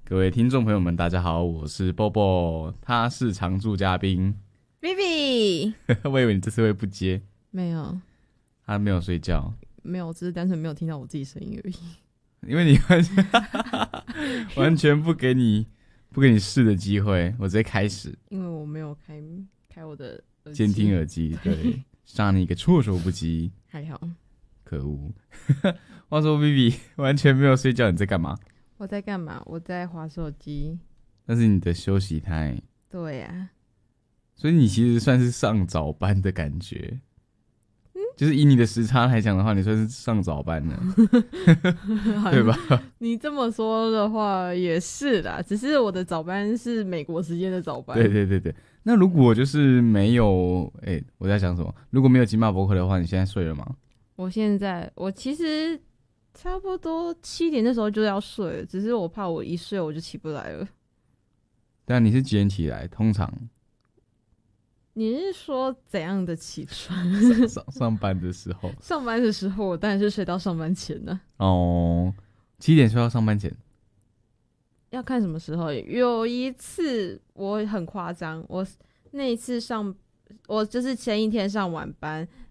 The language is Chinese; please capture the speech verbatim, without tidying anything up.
各位听众朋友们，大家好，我是 Bobo， 他是常驻嘉宾 Vivi。 我以为你这次会不接， 没有他没有睡觉， 没有，只是单纯没有听到我自己声音而已。 因为你完全完全不给你不给你试的机会，我直接开始。 因为我没有开开我的耳机监听耳机，对，杀你一个措手不及。 还好。 可恶！话说 Vivi 完全没有睡觉，你在干嘛？ 我在干嘛？我在滑手机。 那是你的休息台。 对呀、啊， 所以你其实算是上早班的感觉。嗯，就是以你的时差来讲的话，你算是上早班了，对吧？ 你这么说的话也是啦，只是我的早班是美国时间的早班。 对对对对。那如果就是没有，哎、欸，我在想什么？如果没有金马博客的话，你现在睡了吗？ 我现在我其实差不多七点的时候就要睡了，只是我怕我一睡我就起不来了。 对啊，你是几点起来？通常你是说怎样的起床？ 上上上班的时候？ 上班的时候我当然是睡到上班前呢。 哦，七点睡到上班前？ 要看什么时候。有一次我很夸张，我那一次上，我就是前一天上晚班，